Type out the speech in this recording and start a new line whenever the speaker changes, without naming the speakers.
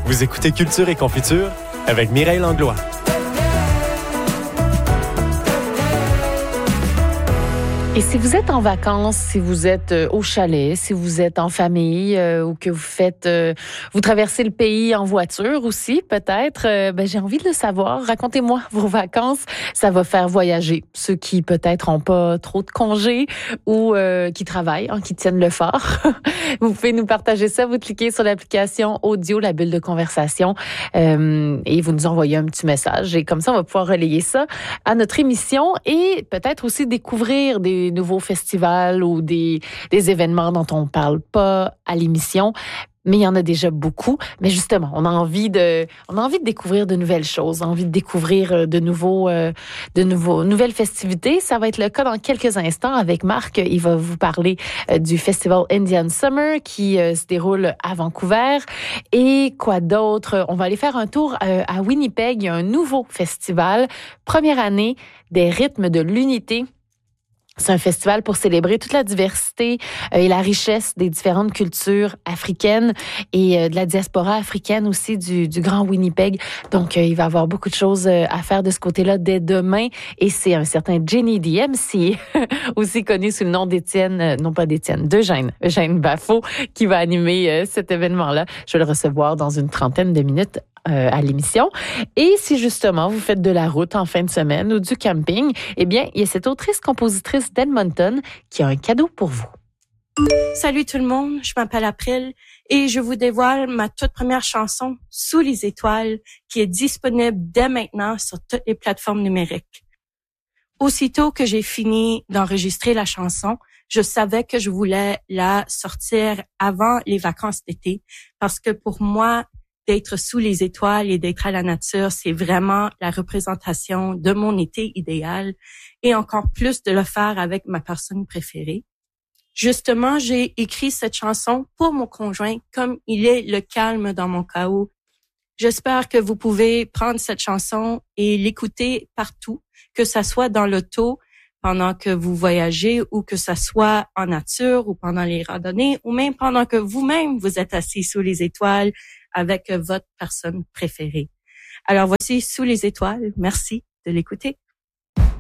Vous écoutez Culture et Confiture avec Mireille Langlois.
Et si vous êtes en vacances, si vous êtes au chalet, si vous êtes en famille ou que vous traversez le pays en voiture aussi, peut-être, j'ai envie de le savoir. Racontez-moi vos vacances. Ça va faire voyager ceux qui peut-être n'ont pas trop de congés ou qui travaillent, qui tiennent le fort. Vous pouvez nous partager ça. Vous cliquez sur l'application audio, la bulle de conversation, et vous nous envoyez un petit message. Et comme ça, on va pouvoir relayer ça à notre émission et peut-être aussi découvrir des nouveaux festivals ou des événements dont on parle pas à l'émission. Mais il y en a déjà beaucoup. Mais justement, on a envie de découvrir de nouvelles choses, envie de découvrir de nouvelles festivités. Ça va être le cas dans quelques instants avec Marc. Il va vous parler du festival Indian Summer qui se déroule à Vancouver. Et quoi d'autre? On va aller faire un tour à Winnipeg. Il y a un nouveau festival. Première année des rythmes de l'unité. C'est un festival pour célébrer toute la diversité et la richesse des différentes cultures africaines et de la diaspora africaine aussi du Grand Winnipeg. Donc, il va y avoir beaucoup de choses à faire de ce côté-là dès demain. Et c'est un certain Jenny DMC, aussi connu sous le nom d'Eugène Baffault, qui va animer cet événement-là. Je vais le recevoir dans une trentaine de minutes à l'émission. Et si justement vous faites de la route en fin de semaine ou du camping, eh bien, il y a cette autrice-compositrice d'Edmonton qui a un cadeau pour vous.
Salut tout le monde, je m'appelle April et je vous dévoile ma toute première chanson, Sous les étoiles, qui est disponible dès maintenant sur toutes les plateformes numériques. Aussitôt que j'ai fini d'enregistrer la chanson, je savais que je voulais la sortir avant les vacances d'été parce que pour moi, d'être sous les étoiles et d'être à la nature, c'est vraiment la représentation de mon été idéal et encore plus de le faire avec ma personne préférée. Justement, j'ai écrit cette chanson pour mon conjoint comme il est le calme dans mon chaos. J'espère que vous pouvez prendre cette chanson et l'écouter partout, que ça soit dans l'auto pendant que vous voyagez ou que ça soit en nature ou pendant les randonnées ou même pendant que vous-même vous êtes assis sous les étoiles avec votre personne préférée. Alors voici Sous les étoiles. Merci de l'écouter.